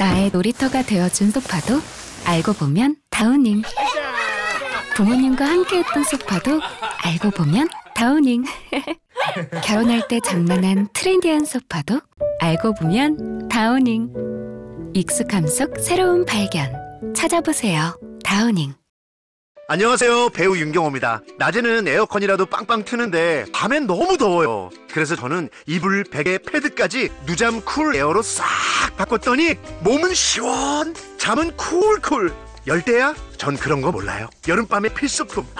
나의 놀이터가 되어준 소파도 알고 보면 다우닝. 부모님과 함께했던 소파도 알고 보면 다우닝. 결혼할 때 장만한 트렌디한 소파도 알고 보면 다우닝. 익숙함 속 새로운 발견. 찾아보세요. 다우닝. 안녕하세요, 배우 윤경호입니다. 낮에는 에어컨이라도 빵빵 트는데 밤엔 너무 더워요. 그래서 저는 이불, 베개, 패드까지 누잠 쿨 에어로 싹 바꿨더니 몸은 시원, 잠은 쿨쿨. 열대야? 전 그런 거 몰라요. 여름밤의 필수품